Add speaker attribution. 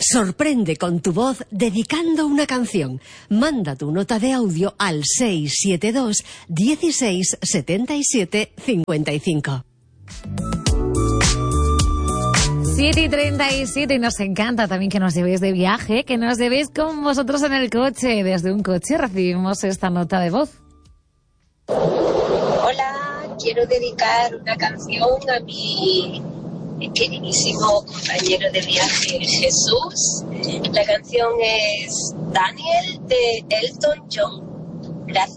Speaker 1: Sorprende con tu voz dedicando una canción. Manda tu nota de audio al 672 16 77 55.
Speaker 2: 7:37, y nos encanta también que nos llevéis de viaje, que nos llevéis con vosotros en el coche. Desde un coche recibimos esta nota de voz.
Speaker 3: Hola, quiero dedicar una canción a mi queridísimo compañero de viaje Jesús. La canción es Daniel de Elton John. Gracias.